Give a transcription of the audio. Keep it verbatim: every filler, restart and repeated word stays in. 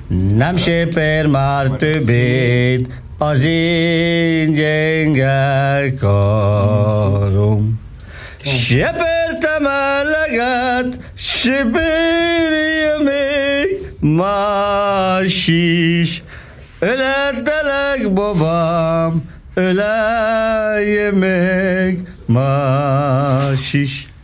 Nem séper már többét az én gyenge karom. Sepertem eleget, sepérje még más is. Öletelek, babám, ölelje még más is.